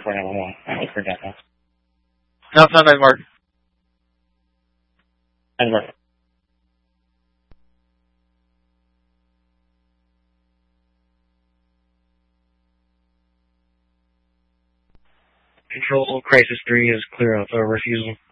911. I forget that. No, it's not Mark. Mark. Control, Crisis 3 is clear of refusal.